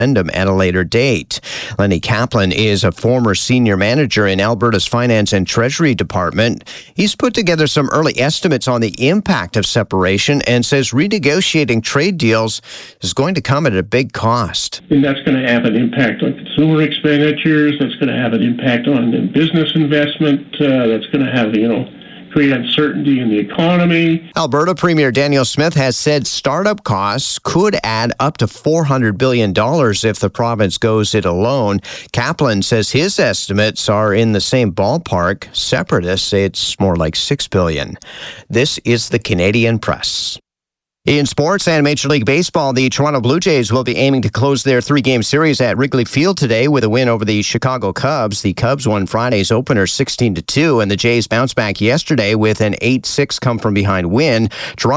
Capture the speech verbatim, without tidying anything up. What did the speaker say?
at a later date. Lenny Kaplan is a former senior manager in Alberta's Finance and Treasury Department. He's put together some early estimates on the impact of separation and says renegotiating trade deals is going to come at a big cost. And that's going to have an impact on consumer expenditures. That's going to have an impact on business investment. Uh, that's going to have, you know, create uncertainty in the economy. Alberta Premier Danielle Smith has said startup costs could add up to four hundred billion dollars if the province goes it alone. Kaplan says his estimates are in the same ballpark. Separatists say it's more like six billion dollars. This is the Canadian Press. In sports and Major League Baseball, the Toronto Blue Jays will be aiming to close their three-game series at Wrigley Field today with a win over the Chicago Cubs. The Cubs won Friday's opener sixteen to two, and the Jays bounced back yesterday with an eight six come-from-behind win. Toronto